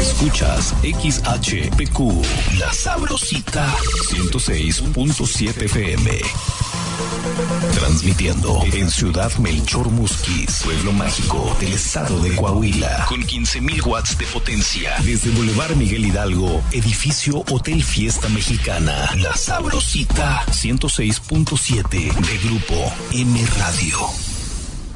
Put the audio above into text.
Escuchas XHPQ, La Sabrosita, 106.7 FM. Transmitiendo en Ciudad Melchor Musquis, pueblo mágico del estado de Coahuila, con 15,000 watts de potencia. Desde Boulevard Miguel Hidalgo, edificio Hotel Fiesta Mexicana. La Sabrosita, 106.7 de Grupo M Radio.